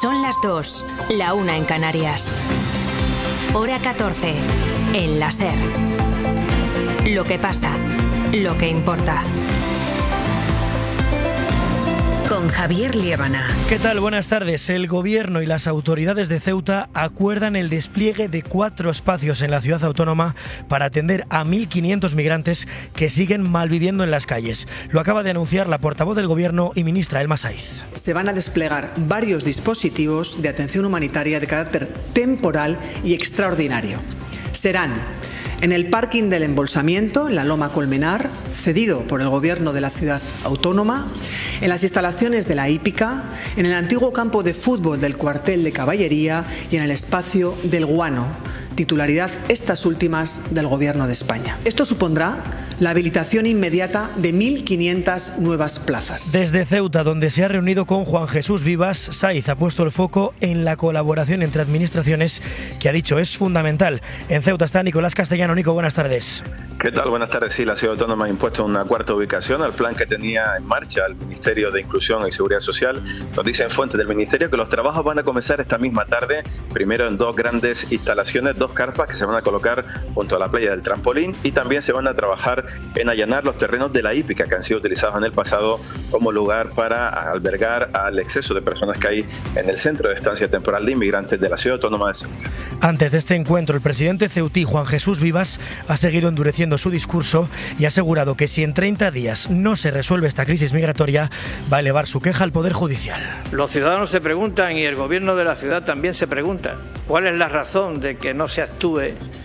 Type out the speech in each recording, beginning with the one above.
Son las 2, la 1 en Canarias. Hora 14, en la SER. Lo que pasa, lo que importa. Con Javier Liébana. ¿Qué tal? Buenas tardes. El Gobierno y las autoridades de Ceuta acuerdan el despliegue de 4 espacios en la ciudad autónoma para atender a 1.500 migrantes que siguen malviviendo en las calles. Lo acaba de anunciar la portavoz del Gobierno y ministra Elma Saiz. Se van a desplegar varios dispositivos de atención humanitaria de carácter temporal y extraordinario. Serán en el parking del embolsamiento, en la Loma Colmenar, cedido por el Gobierno de la ciudad autónoma, en las instalaciones de la hípica, en el antiguo campo de fútbol del cuartel de caballería y en el espacio del Guano, titularidad estas últimas del Gobierno de España. Esto supondrá la habilitación inmediata de 1.500 nuevas plazas. Desde Ceuta, donde se ha reunido con Juan Jesús Vivas, Saiz ha puesto el foco en la colaboración entre administraciones, que ha dicho es fundamental. En Ceuta está Nicolás Castellano. Nico, buenas tardes. ¿Qué tal? Buenas tardes. Sí, la Ciudad Autónoma ha impuesto una cuarta ubicación al plan que tenía en marcha el Ministerio de Inclusión y Seguridad Social. Nos dicen fuentes del Ministerio que los trabajos van a comenzar esta misma tarde, primero en 2 grandes instalaciones, 2 carpas que se van a colocar junto a la playa del Trampolín, y también se van a trabajar en allanar los terrenos de la hípica que han sido utilizados en el pasado como lugar para albergar al exceso de personas que hay en el centro de estancia temporal de inmigrantes de la Ciudad Autónoma de Ceuta. Antes de este encuentro, el presidente ceutí, Juan Jesús Vivas, ha seguido endureciendo su discurso y ha asegurado que si en 30 días no se resuelve esta crisis migratoria, va a elevar su queja al Poder Judicial. Los ciudadanos se preguntan, y el Gobierno de la ciudad también se pregunta, ¿cuál es la razón de que no se actúe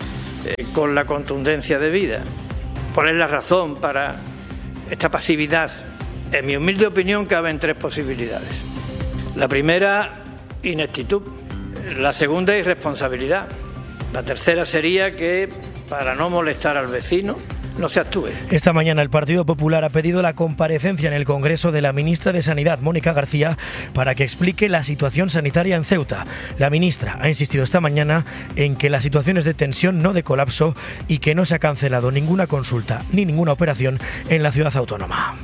con la contundencia debida? ¿Cuál es la razón para esta pasividad? En mi humilde opinión caben 3 posibilidades. La primera, ineptitud. La segunda, irresponsabilidad. La tercera sería que, para no molestar al vecino, no se actúe. Esta mañana el Partido Popular ha pedido la comparecencia en el Congreso de la ministra de Sanidad, Mónica García, para que explique la situación sanitaria en Ceuta. La ministra ha insistido esta mañana en que la situación es de tensión, no de colapso, y que no se ha cancelado ninguna consulta ni ninguna operación en la ciudad autónoma.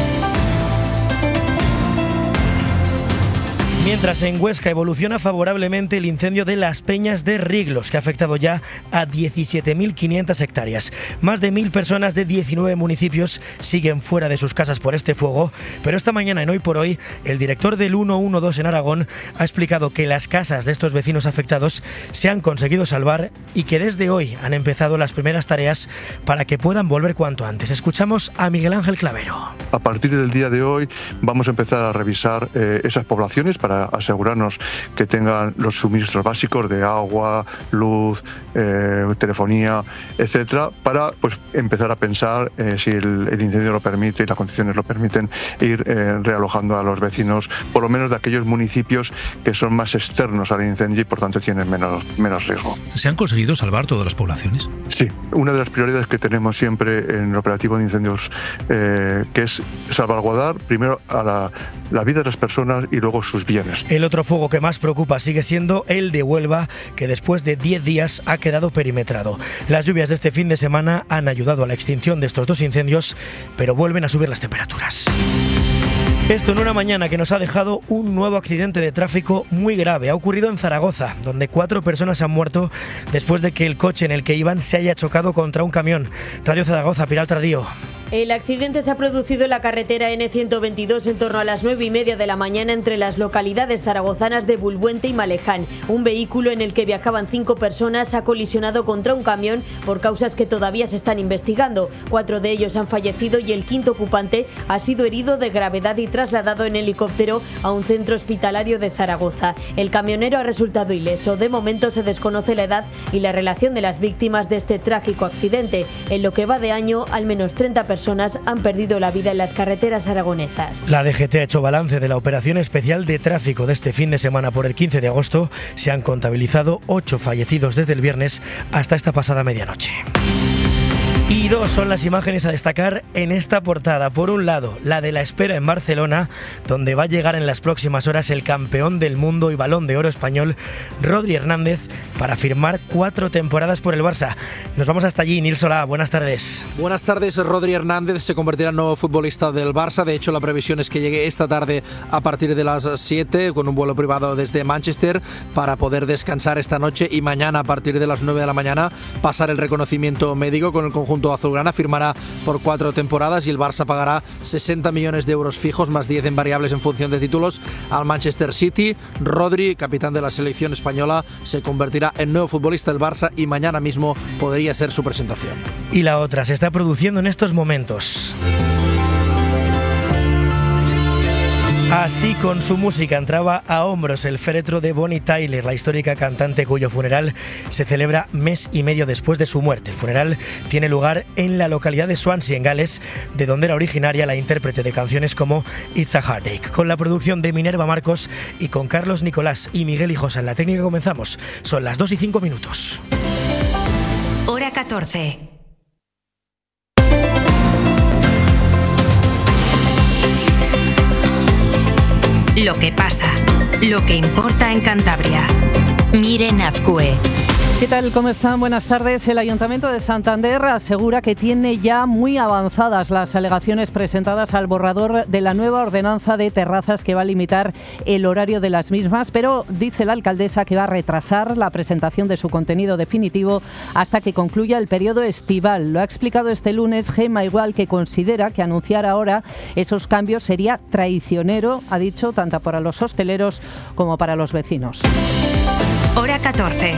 Mientras en Huesca evoluciona favorablemente el incendio de Las Peñas de Riglos, que ha afectado ya a 17.500 hectáreas. Más de 1.000 personas de 19 municipios siguen fuera de sus casas por este fuego, pero esta mañana en Hoy por Hoy, el director del 112 en Aragón ha explicado que las casas de estos vecinos afectados se han conseguido salvar y que desde hoy han empezado las primeras tareas para que puedan volver cuanto antes. Escuchamos a Miguel Ángel Clavero. A partir del día de hoy vamos a empezar a revisar esas poblaciones para asegurarnos que tengan los suministros básicos de agua, luz, telefonía, etcétera, para pues empezar a pensar si el incendio lo permite y las condiciones lo permiten, ir realojando a los vecinos, por lo menos de aquellos municipios que son más externos al incendio y por tanto tienen menos riesgo. ¿Se han conseguido salvar todas las poblaciones? Sí, una de las prioridades que tenemos siempre en el operativo de incendios, que es salvaguardar primero a la vida de las personas y luego sus bienes. El otro fuego que más preocupa sigue siendo el de Huelva, que después de 10 días ha quedado perimetrado. Las lluvias de este fin de semana han ayudado a la extinción de estos 2 incendios, pero vuelven a subir las temperaturas. Esto en una mañana que nos ha dejado un nuevo accidente de tráfico muy grave. Ha ocurrido en Zaragoza, donde 4 personas han muerto después de que el coche en el que iban se haya chocado contra un camión. Radio Zaragoza, Pilar Tardío. El accidente se ha producido en la carretera N122 en torno a las 9:30 de la mañana entre las localidades zaragozanas de Bulbuente y Maleján. Un vehículo en el que viajaban 5 personas ha colisionado contra un camión por causas que todavía se están investigando. 4 de ellos han fallecido y el 5º ocupante ha sido herido de gravedad y trasladado en helicóptero a un centro hospitalario de Zaragoza. El camionero ha resultado ileso. De momento se desconoce la edad y la relación de las víctimas de este trágico accidente. En lo que va de año, al menos 30 personas han perdido la vida en las carreteras aragonesas. La DGT ha hecho balance de la operación especial de tráfico de este fin de semana por el 15 de agosto. Se han contabilizado 8 fallecidos desde el viernes hasta esta pasada medianoche. Y dos son las imágenes a destacar en esta portada. Por un lado, la de la espera en Barcelona, donde va a llegar en las próximas horas el campeón del mundo y Balón de Oro español, Rodri Hernández, para firmar 4 temporadas por el Barça. Nos vamos hasta allí. Nils Solá, buenas tardes. Buenas tardes. Rodri Hernández se convertirá en nuevo futbolista del Barça. De hecho, la previsión es que llegue esta tarde a partir de las 7 con un vuelo privado desde Manchester para poder descansar esta noche y mañana a partir de las 9 de la mañana pasar el reconocimiento médico con el conjunto azulgrana. Firmará por 4 temporadas y el Barça pagará 60 millones de euros fijos más 10 en variables en función de títulos al Manchester City. Rodri, capitán de la selección española, se convertirá en nuevo futbolista del Barça y mañana mismo podría ser su presentación. Y la otra se está produciendo en estos momentos. Así, con su música, entraba a hombros el féretro de Bonnie Tyler, la histórica cantante cuyo funeral se celebra mes y medio después de su muerte. El funeral tiene lugar en la localidad de Swansea, en Gales, de donde era originaria la intérprete de canciones como It's a Heartache. Con la producción de Minerva Marcos y con Carlos Nicolás y Miguel Hijosa en la técnica comenzamos. Son las 2:05. Hora 14. Lo que pasa, lo que importa en Cantabria. Miren Azcue. ¿Qué tal? ¿Cómo están? Buenas tardes. El Ayuntamiento de Santander asegura que tiene ya muy avanzadas las alegaciones presentadas al borrador de la nueva ordenanza de terrazas que va a limitar el horario de las mismas, pero dice la alcaldesa que va a retrasar la presentación de su contenido definitivo hasta que concluya el periodo estival. Lo ha explicado este lunes Gemma Igual, que considera que anunciar ahora esos cambios sería traicionero, ha dicho, tanto para los hosteleros como para los vecinos. Hora 14.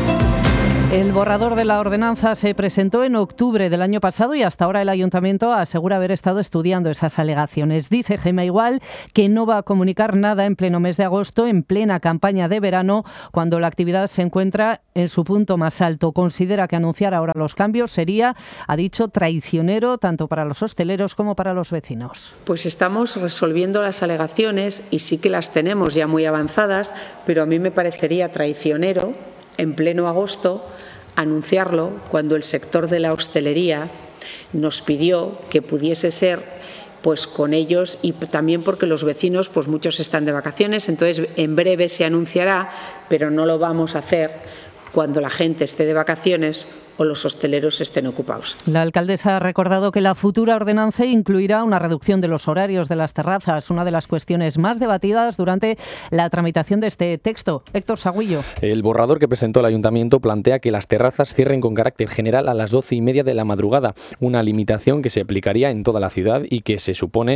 El borrador de la ordenanza se presentó en octubre del año pasado y hasta ahora el Ayuntamiento asegura haber estado estudiando esas alegaciones. Dice Gemma Igual que no va a comunicar nada en pleno mes de agosto, en plena campaña de verano, cuando la actividad se encuentra en su punto más alto. Considera que anunciar ahora los cambios sería, ha dicho, traicionero tanto para los hosteleros como para los vecinos. Pues estamos resolviendo las alegaciones y sí que las tenemos ya muy avanzadas, pero a mí me parecería traicionero en pleno agosto anunciarlo cuando el sector de la hostelería nos pidió que pudiese ser pues con ellos, y también porque los vecinos pues muchos están de vacaciones, entonces en breve se anunciará, pero no lo vamos a hacer cuando la gente esté de vacaciones o los hosteleros estén ocupados. La alcaldesa ha recordado que la futura ordenanza incluirá una reducción de los horarios de las terrazas, una de las cuestiones más debatidas durante la tramitación de este texto. Héctor Sagüillo. El borrador que presentó el Ayuntamiento plantea que las terrazas cierren con carácter general a las 12:30 de la madrugada, una limitación que se aplicaría en toda la ciudad y que supone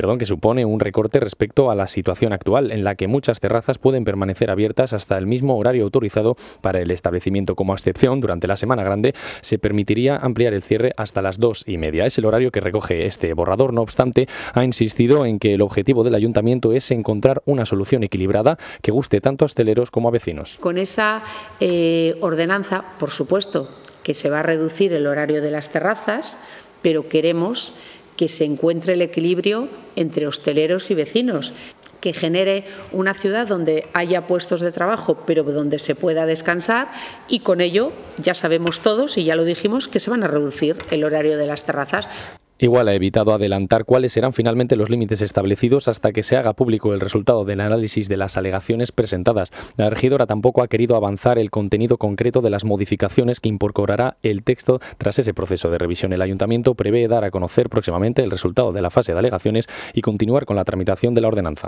un recorte respecto a la situación actual, en la que muchas terrazas pueden permanecer abiertas hasta el mismo horario autorizado para el establecimiento. Como excepción, durante la Semana Grande se permitiría ampliar el cierre hasta las 2:30. Es el horario que recoge este borrador. No obstante, ha insistido en que el objetivo del Ayuntamiento es encontrar una solución equilibrada que guste tanto a hosteleros como a vecinos. Con esa ordenanza, por supuesto, que se va a reducir el horario de las terrazas, pero queremos que se encuentre el equilibrio entre hosteleros y vecinos, que genere una ciudad donde haya puestos de trabajo, pero donde se pueda descansar, y con ello ya sabemos todos, y ya lo dijimos, que se van a reducir el horario de las terrazas. Igual ha evitado adelantar cuáles serán finalmente los límites establecidos hasta que se haga público el resultado del análisis de las alegaciones presentadas. La regidora tampoco ha querido avanzar el contenido concreto de las modificaciones que incorporará el texto tras ese proceso de revisión. El Ayuntamiento prevé dar a conocer próximamente el resultado de la fase de alegaciones y continuar con la tramitación de la ordenanza.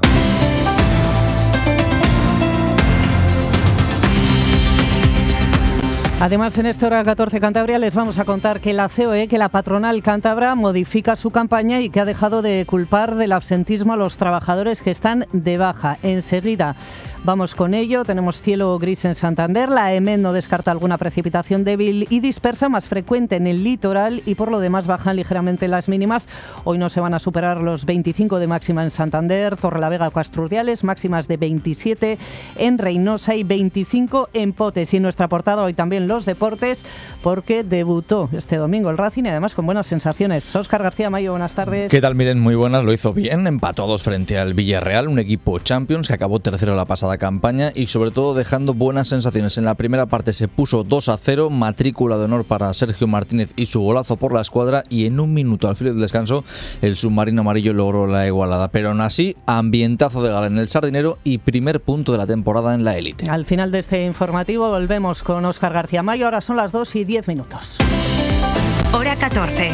Además, en esta hora 14 Cantabria les vamos a contar que la COE, que la patronal cántabra, modifica su campaña y que ha dejado de culpar del absentismo a los trabajadores que están de baja. Enseguida vamos con ello. Tenemos cielo gris en Santander. La EMET no descarta alguna precipitación débil y dispersa, más frecuente en el litoral, y por lo demás bajan ligeramente las mínimas. Hoy no se van a superar los 25 de máxima en Santander, Torrelavega o Castrurdiales, máximas de 27 en Reynosa y 25 en Potes. Y en nuestra portada hoy también en los deportes porque debutó este domingo el Racing y además con buenas sensaciones. Óscar García Mayo, buenas tardes. ¿Qué tal, Miren? Muy buenas, lo hizo bien, empató a 2 frente al Villarreal, un equipo Champions que acabó tercero la pasada campaña y sobre todo dejando buenas sensaciones. En la primera parte se puso 2-0, matrícula de honor para Sergio Martínez y su golazo por la escuadra, y en un minuto al filo del descanso el submarino amarillo logró la igualada. Pero aún así, ambientazo de gala en el Sardinero y primer punto de la temporada en la élite. Al final de este informativo volvemos con Óscar García Mayo. Ahora son las 2:10. Hora 14.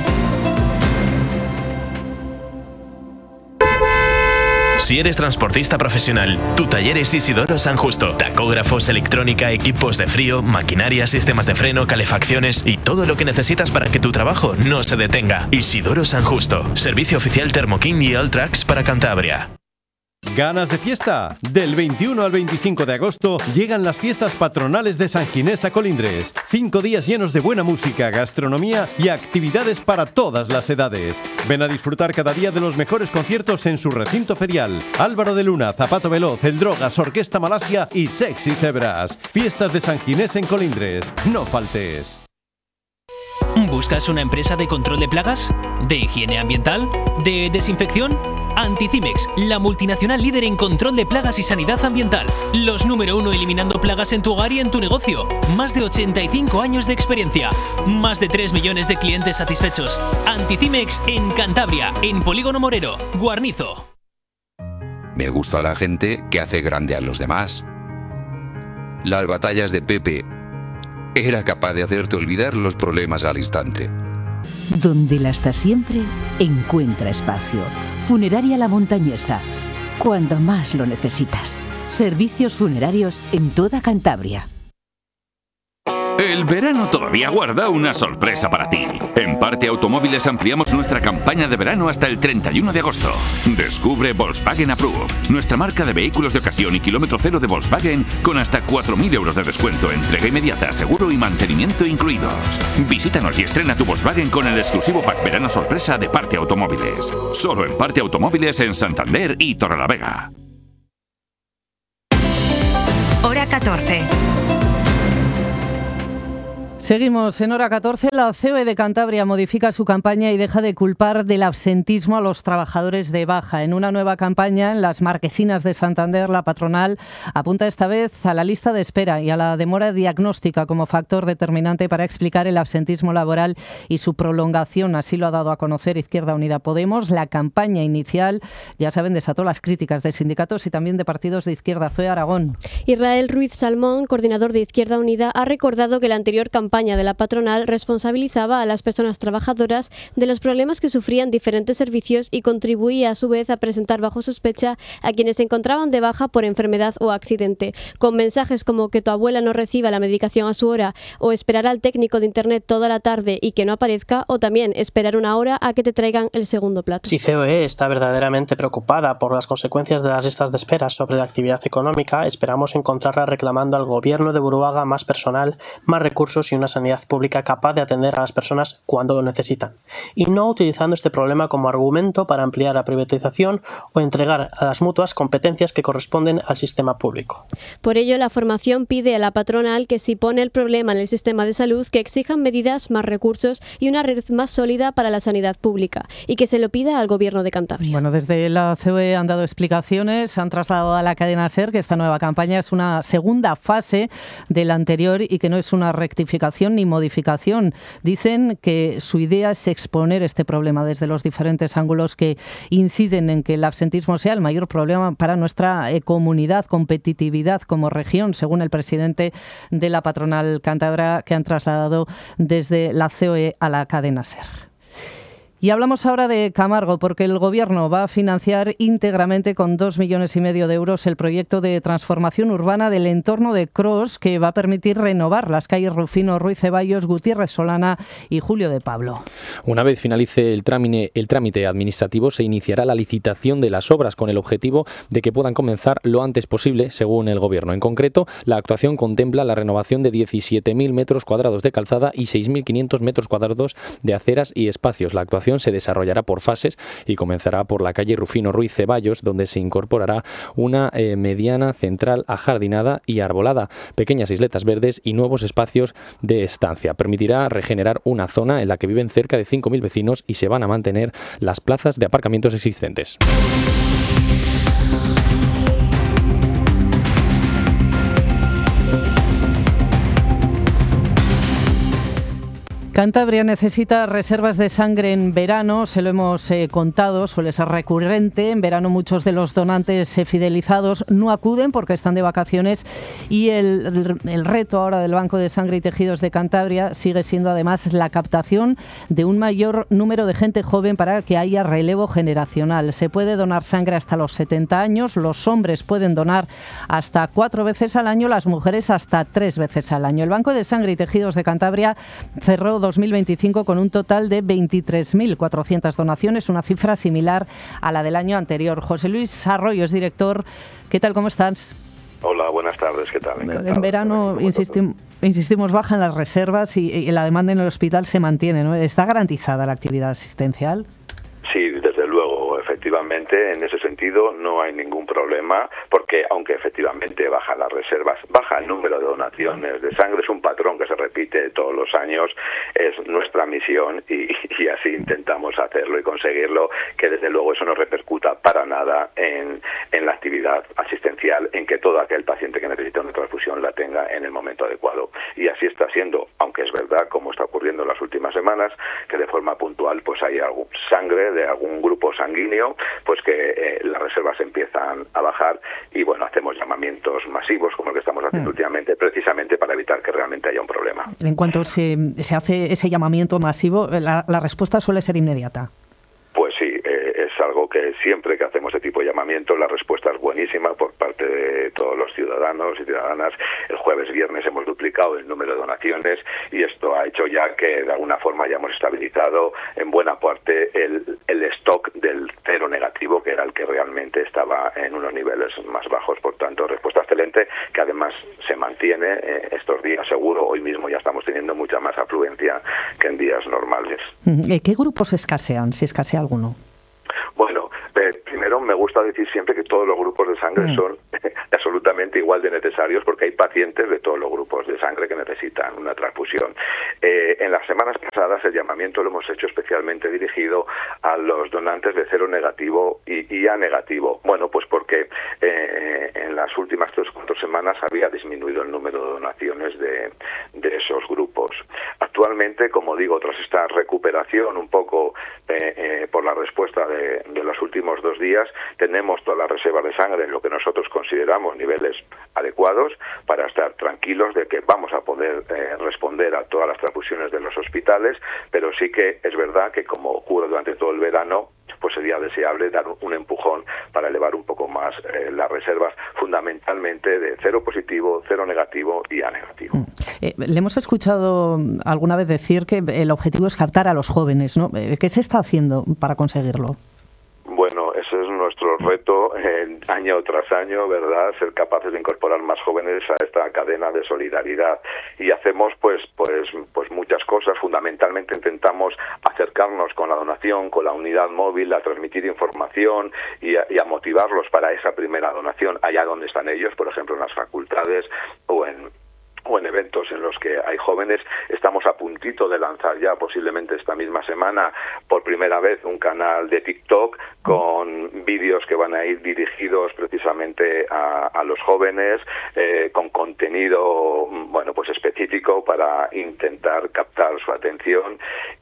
Si eres transportista profesional, tu taller es Isidoro San Justo. Tacógrafos, electrónica, equipos de frío, maquinaria, sistemas de freno, calefacciones y todo lo que necesitas para que tu trabajo no se detenga. Isidoro San Justo. Servicio oficial Thermoking y Alltrax para Cantabria. ¿Ganas de fiesta? Del 21 al 25 de agosto llegan las fiestas patronales de San Ginés a Colindres. 5 días llenos de buena música, gastronomía y actividades para todas las edades. Ven a disfrutar cada día de los mejores conciertos en su recinto ferial. Álvaro de Luna, Zapato Veloz, El Drogas, Orquesta Malasia y Sexy Cebras. Fiestas de San Ginés en Colindres. No faltes. ¿Buscas una empresa de control de plagas? ¿De higiene ambiental? ¿De desinfección? Anticimex, la multinacional líder en control de plagas y sanidad ambiental. Los número 1 eliminando plagas en tu hogar y en tu negocio. Más de 85 años de experiencia. Más de 3 millones de clientes satisfechos. Anticimex en Cantabria, en Polígono Morero, Guarnizo. Me gusta la gente que hace grande a los demás. Las batallas de Pepe. Era capaz de hacerte olvidar los problemas al instante. Donde la está siempre, encuentra espacio. Funeraria La Montañesa. Cuando más lo necesitas. Servicios funerarios en toda Cantabria. El verano todavía guarda una sorpresa para ti. En Parte Automóviles ampliamos nuestra campaña de verano hasta el 31 de agosto. Descubre Volkswagen Approve, nuestra marca de vehículos de ocasión y kilómetro cero de Volkswagen con hasta 4.000 euros de descuento, entrega inmediata, seguro y mantenimiento incluidos. Visítanos y estrena tu Volkswagen con el exclusivo pack verano sorpresa de Parte Automóviles. Solo en Parte Automóviles en Santander y Torrelavega. Hora 14. Seguimos en Hora 14. La COE de Cantabria modifica su campaña y deja de culpar del absentismo a los trabajadores de baja. En una nueva campaña en las Marquesinas de Santander, la patronal apunta esta vez a la lista de espera y a la demora diagnóstica como factor determinante para explicar el absentismo laboral y su prolongación. Así lo ha dado a conocer Izquierda Unida Podemos. La campaña inicial, ya saben, desató las críticas de sindicatos y también de partidos de izquierda. Zoe Aragón. Israel Ruiz Salmón, coordinador de Izquierda Unida, ha recordado que la anterior campaña de la patronal responsabilizaba a las personas trabajadoras de los problemas que sufrían diferentes servicios y contribuía a su vez a presentar bajo sospecha a quienes se encontraban de baja por enfermedad o accidente, con mensajes como que tu abuela no reciba la medicación a su hora o esperar al técnico de internet toda la tarde y que no aparezca, o también esperar una hora a que te traigan el segundo plato. Si COE está verdaderamente preocupada por las consecuencias de las listas de espera sobre la actividad económica, esperamos encontrarla reclamando al gobierno de Buruaga más personal, más recursos y una sanidad pública capaz de atender a las personas cuando lo necesitan, y no utilizando este problema como argumento para ampliar la privatización o entregar a las mutuas competencias que corresponden al sistema público. Por ello, la formación pide a la patronal que si pone el problema en el sistema de salud, que exijan medidas, más recursos y una red más sólida para la sanidad pública, y que se lo pida al gobierno de Cantabria. Bueno, desde la COE han dado explicaciones, han trasladado a la cadena SER que esta nueva campaña es una segunda fase de la anterior y que no es una rectificación ni modificación. Dicen que su idea es exponer este problema desde los diferentes ángulos que inciden en que el absentismo sea el mayor problema para nuestra comunidad, competitividad como región, según el presidente de la patronal cántabra, que han trasladado desde la COE a la cadena SER. Y hablamos ahora de Camargo, porque el Gobierno va a financiar íntegramente con 2,5 millones de euros el proyecto de transformación urbana del entorno de Cros, que va a permitir renovar las calles Rufino, Ruiz Ceballos, Gutiérrez Solana y Julio de Pablo. Una vez finalice el trámite administrativo, se iniciará la licitación de las obras con el objetivo de que puedan comenzar lo antes posible, según el Gobierno. En concreto, la actuación contempla la renovación de 17.000 metros cuadrados de calzada y 6.500 metros cuadrados de aceras y espacios. La actuación vacunación se desarrollará por fases y comenzará por la calle Rufino Ruiz Ceballos, donde se incorporará una mediana central ajardinada y arbolada, pequeñas isletas verdes y nuevos espacios de estancia. Permitirá regenerar una zona en la que viven cerca de 5.000 vecinos y se van a mantener las plazas de aparcamientos existentes. Cantabria necesita reservas de sangre en verano, se lo hemos contado, suele ser recurrente. En verano muchos de los donantes fidelizados no acuden porque están de vacaciones y el reto ahora del Banco de Sangre y Tejidos de Cantabria sigue siendo además la captación de un mayor número de gente joven para que haya relevo generacional. Se puede donar sangre hasta los 70 años, los hombres pueden donar hasta 4 veces al año, las mujeres hasta 3 veces al año. El Banco de Sangre y Tejidos de Cantabria cerró 2025 con un total de 23.400 donaciones, una cifra similar a la del año anterior. José Luis Arroyo es director. ¿Qué tal? ¿Cómo estás? Hola, buenas tardes. ¿Qué tal? Encantado. En verano insistimos, bajan las reservas y la demanda en el hospital se mantiene, ¿no? ¿Está garantizada la actividad asistencial? Sí, desde luego. Efectivamente, en ese sentido no hay ningún problema, porque aunque efectivamente bajan las reservas, baja el número de donaciones de sangre, es un patrón que se repite todos los años, es nuestra misión y así intentamos hacerlo y conseguirlo, que desde luego eso no repercuta para nada en la actividad asistencial, en que todo aquel paciente que necesita una transfusión la tenga en el momento adecuado. Y así está siendo, aunque es verdad, como está ocurriendo en las últimas semanas, que de forma puntual pues hay sangre de algún grupo sanguíneo, pues que las reservas empiezan a bajar y bueno, hacemos llamamientos masivos como el que estamos haciendo últimamente, precisamente para evitar que realmente haya un problema. En cuanto se hace ese llamamiento masivo, la respuesta suele ser inmediata. Pues sí, es algo que siempre que hacemos este tipo de llamamientos la respuesta es buenísima por parte de todos los ciudadanos y ciudadanas. El jueves, viernes hemos duplicado el número de donaciones y esto ha hecho ya que de alguna forma ya hemos estabilizado en buena parte el stock del cero negativo, que era el que realmente estaba en unos niveles más bajos. Por tanto, respuesta excelente, que además se mantiene estos días seguro. Hoy mismo ya estamos teniendo mucha más afluencia que en días normales. ¿Qué grupos escasean, si escasea alguno? Bueno, primero me gusta decir siempre que todos los grupos de sangre son absolutamente igual de necesarios, porque hay pacientes de todos los grupos de sangre que necesitan una transfusión. En las semanas pasadas el llamamiento lo hemos hecho especialmente dirigido a los donantes de cero negativo y A negativo. Bueno, pues porque en las últimas 3 o 4 semanas había disminuido el número de donaciones de esos grupos. Actualmente, como digo, tras esta recuperación un poco por la respuesta de los últimos 2 días, tenemos todas las reservas de sangre en lo que nosotros consideramos niveles adecuados para estar tranquilos de que vamos a poder responder a todas las transfusiones de los hospitales, pero sí que es verdad que, como ocurre durante todo el verano, pues sería deseable dar un empujón para elevar un poco más las reservas, fundamentalmente de cero positivo, cero negativo y A negativo. Le hemos escuchado alguna vez decir que el objetivo es captar a los jóvenes, ¿no? ¿Qué se está haciendo para conseguirlo? Bueno, ese es nuestro reto año tras año, ¿verdad? Ser capaces de incorporar más jóvenes a esta cadena de solidaridad. Y hacemos pues muchas cosas. Fundamentalmente intentamos acercarnos con la donación, con la unidad móvil, a transmitir información y a motivarlos para esa primera donación allá donde están ellos, por ejemplo en las facultades o en eventos en los que hay jóvenes. Estamos a puntito de lanzar ya, posiblemente esta misma semana, por primera vez un canal de TikTok con vídeos que van a ir dirigidos precisamente a los jóvenes, con contenido pues específico para intentar captar su atención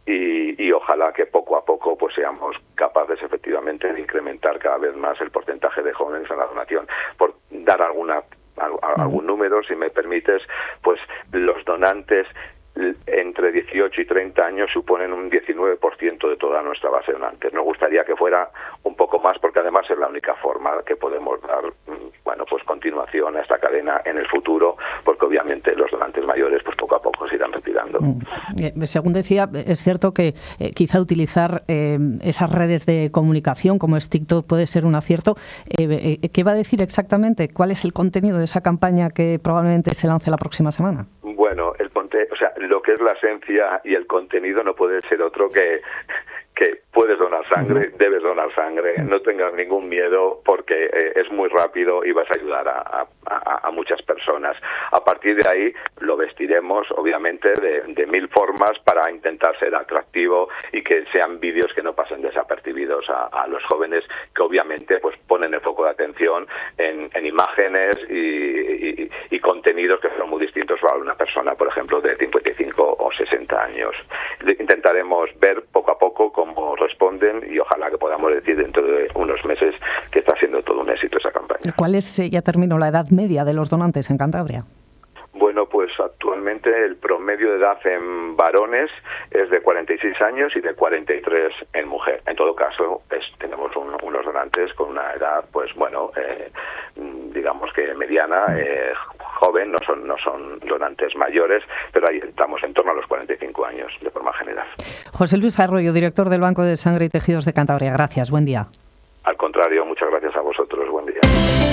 y ojalá que poco a poco pues seamos capaces efectivamente de incrementar cada vez más el porcentaje de jóvenes en la donación. Por dar algún número, si me permites, pues los donantes entre 18 y 30 años suponen un 19% de toda nuestra base de donantes. Nos gustaría que fuera un poco más, porque además es la única forma que podemos dar pues continuación a esta cadena en el futuro, porque obviamente los donantes mayores pues poco a poco se irán retirando. Según decía, es cierto que quizá utilizar esas redes de comunicación como es TikTok puede ser un acierto. ¿Qué va a decir exactamente? ¿Cuál es el contenido de esa campaña que probablemente se lance la próxima semana? Bueno, lo que es la esencia y el contenido no puede ser otro que que puedes donar sangre, debes donar sangre, no tengas ningún miedo porque es muy rápido y vas a ayudar a muchas personas. A partir de ahí lo vestiremos obviamente de mil formas para intentar ser atractivo y que sean vídeos que no pasen desapercibidos a los jóvenes, que obviamente pues ponen el foco de atención en imágenes y contenidos que son muy distintos para una persona, por ejemplo, de 55 o 60 años. Intentaremos ver poco a poco cómo responden y ojalá que podamos decir dentro de unos meses que está siendo todo un éxito esa campaña. ¿Cuál es, ya termino, la edad media de los donantes en Cantabria? Bueno, pues actualmente el promedio de edad en varones es de 46 años y de 43 en mujer. En todo caso, tenemos unos donantes con una edad, pues bueno, digamos que mediana, joven, no son donantes mayores, pero ahí estamos en torno a los 45 años de forma general. José Luis Arroyo, director del Banco de Sangre y Tejidos de Cantabria. Gracias, buen día. Al contrario, muchas gracias a vosotros, buen día.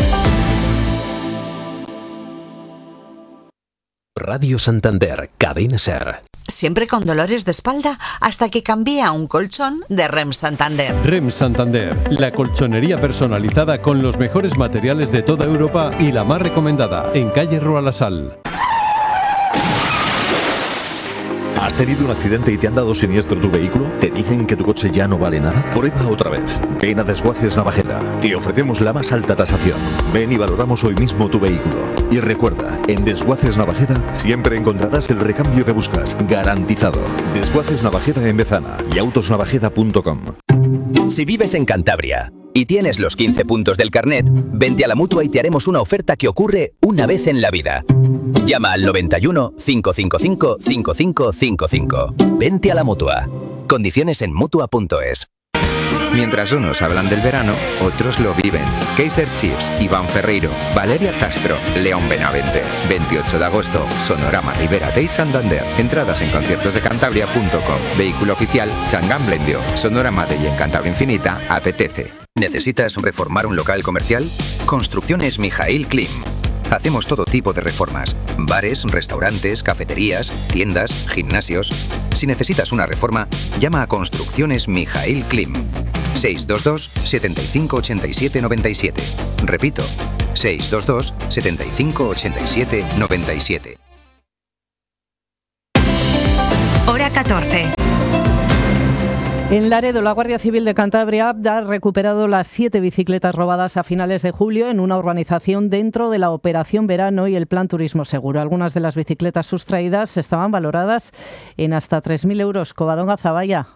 Radio Santander, Cadena SER. Siempre con dolores de espalda hasta que cambié a un colchón de REM Santander. REM Santander, la colchonería personalizada con los mejores materiales de toda Europa y la más recomendada, en calle Rua La Sal. ¿Has tenido un accidente y te han dado siniestro tu vehículo? ¿Te dicen que tu coche ya no vale nada? Prueba otra vez. Ven a Desguaces Navajeda. Te ofrecemos la más alta tasación. Ven y valoramos hoy mismo tu vehículo. Y recuerda, en Desguaces Navajeda siempre encontrarás el recambio que buscas, garantizado. Desguaces Navajeda en Bezana y autosnavajeda.com. Si vives en Cantabria y tienes los 15 puntos del carnet, vente a la Mutua y te haremos una oferta que ocurre una vez en la vida. Llama al 91 555 5555. Vente a la Mutua. Condiciones en Mutua.es. Mientras unos hablan del verano, otros lo viven. Kaiser Chiefs, Iván Ferreiro, Valeria Castro, León Benavente. 28 de agosto, Sonorama Ribera Day Santander. Entradas en conciertosdecantabria.com. Vehículo oficial, Changán Blendio. Sonorama Day en Cantabria Infinita, apetece. ¿Necesitas reformar un local comercial? Construcciones Mijail Klim. Hacemos todo tipo de reformas. Bares, restaurantes, cafeterías, tiendas, gimnasios. Si necesitas una reforma, llama a Construcciones Mijail Klim. 622 75 87 97. Repito, 622 75 87 97. Hora 14. En Laredo, la Guardia Civil de Cantabria ha recuperado las 7 bicicletas robadas a finales de julio en una urbanización dentro de la Operación Verano y el Plan Turismo Seguro. Algunas de las bicicletas sustraídas estaban valoradas en hasta 3.000 euros. Covadonga Zavalla.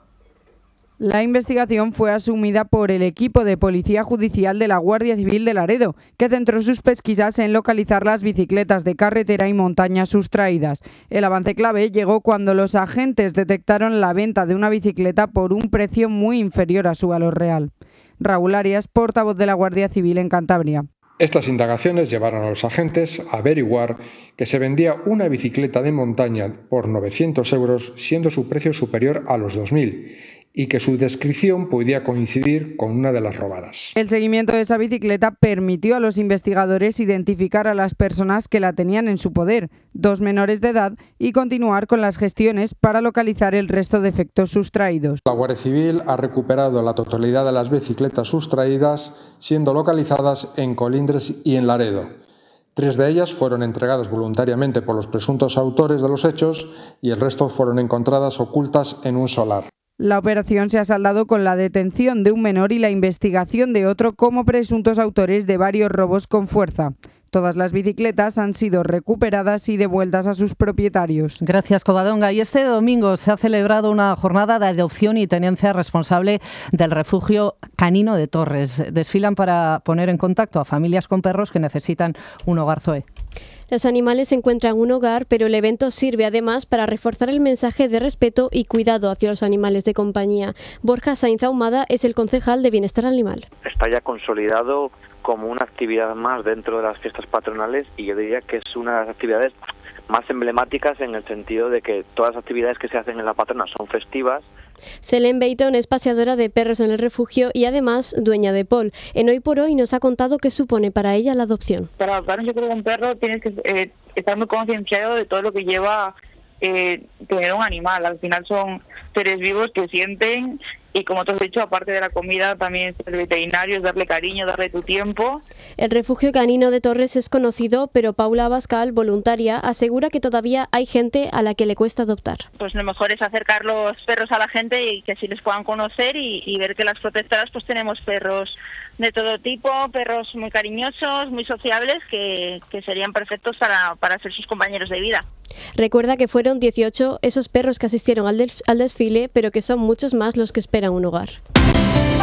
La investigación fue asumida por el equipo de Policía Judicial de la Guardia Civil de Laredo, que centró sus pesquisas en localizar las bicicletas de carretera y montaña sustraídas. El avance clave llegó cuando los agentes detectaron la venta de una bicicleta por un precio muy inferior a su valor real. Raúl Arias, portavoz de la Guardia Civil en Cantabria. Estas indagaciones llevaron a los agentes a averiguar que se vendía una bicicleta de montaña por 900 euros, siendo su precio superior a los 2.000. Y que su descripción podía coincidir con una de las robadas. El seguimiento de esa bicicleta permitió a los investigadores identificar a las personas que la tenían en su poder, 2 menores de edad, y continuar con las gestiones para localizar el resto de efectos sustraídos. La Guardia Civil ha recuperado la totalidad de las bicicletas sustraídas, siendo localizadas en Colindres y en Laredo. 3 de ellas fueron entregadas voluntariamente por los presuntos autores de los hechos y el resto fueron encontradas ocultas en un solar. La operación se ha saldado con la detención de un menor y la investigación de otro como presuntos autores de varios robos con fuerza. Todas las bicicletas han sido recuperadas y devueltas a sus propietarios. Gracias, Covadonga. Y este domingo se ha celebrado una jornada de adopción y tenencia responsable del refugio canino de Torres. Desfilan para poner en contacto a familias con perros que necesitan un hogar. Zoe. Los animales encuentran un hogar, pero el evento sirve además para reforzar el mensaje de respeto y cuidado hacia los animales de compañía. Borja Sainz Ahumada es el concejal de Bienestar Animal. Está ya consolidado como una actividad más dentro de las fiestas patronales y yo diría que es una de las actividades más emblemáticas en el sentido de que todas las actividades que se hacen en la patrona son festivas. Celen Beiton es paseadora de perros en el refugio y además dueña de Paul. En Hoy por Hoy nos ha contado qué supone para ella la adopción. Para adoptar, yo creo que un perro tienes que estar muy concienciado de todo lo que lleva tener un animal. Al final son seres vivos que sienten Y como te has dicho, aparte de la comida, también ser veterinarios, darle cariño, darle tu tiempo. El refugio canino de Torres es conocido, pero Paula Abascal, voluntaria, asegura que todavía hay gente a la que le cuesta adoptar. Pues lo mejor es acercar los perros a la gente y que así les puedan conocer y ver que las protectoras pues tenemos perros de todo tipo, perros muy cariñosos, muy sociables, que serían perfectos para ser sus compañeros de vida. Recuerda que fueron 18 esos perros que asistieron al desfile, pero que son muchos más los que esperan un hogar.